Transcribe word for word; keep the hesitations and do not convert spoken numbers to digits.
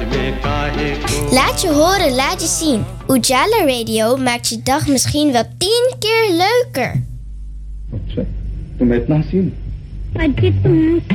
Laat je horen, laat je zien. Ujala Radio maakt je dag misschien wel tien keer leuker. तुम इतना हसीन